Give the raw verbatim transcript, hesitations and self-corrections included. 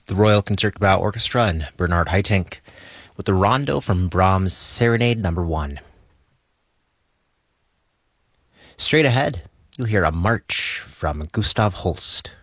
the Royal Concertgebouw Orchestra and Bernard Haitink with the rondo from Brahms' Serenade Number One. Straight ahead, you'll hear a march from Gustav Holst.